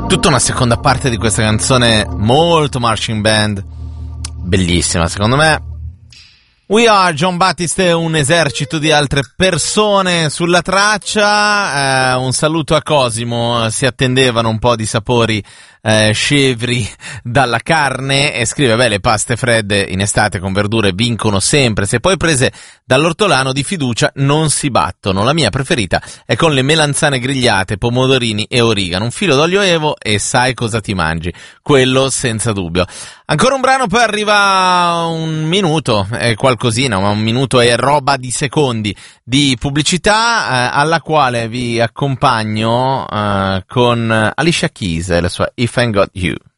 Tutta una seconda parte di questa canzone molto marching band, bellissima secondo me. We Are Jon Batiste e un esercito di altre persone sulla traccia. Un saluto a Cosimo, si attendevano un po' di sapori scevri dalla carne, e scrive: beh, le paste fredde in estate con verdure vincono sempre, se poi prese dall'ortolano di fiducia non si battono. La mia preferita è con le melanzane grigliate, pomodorini e origano, un filo d'olio evo e sai cosa ti mangi, quello senza dubbio. Ancora un brano, poi arriva un minuto e qualcosina, ma un minuto e roba di secondi di pubblicità, alla quale vi accompagno con Alicia Keys e la sua If I Got You.